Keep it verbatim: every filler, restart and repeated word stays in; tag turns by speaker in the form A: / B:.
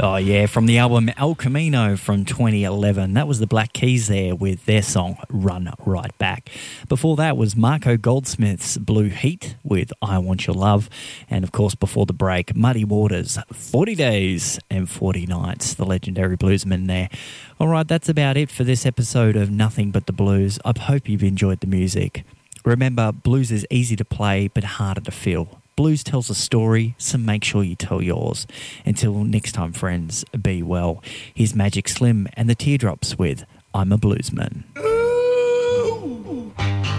A: Oh, yeah, from the album El Camino from twenty eleven. That was the Black Keys there with their song Run Right Back. Before that was Marco Goldsmith's Blue Heat with I Want Your Love. And, of course, before the break, Muddy Waters, forty Days and forty Nights, the legendary bluesman there. All right, that's about it for this episode of Nothing But the Blues. I hope you've enjoyed the music. Remember, blues is easy to play but harder to feel. Blues tells a story, so make sure you tell yours. Until next time, friends, be well. Here's Magic Slim and the Teardrops with I'm a Bluesman.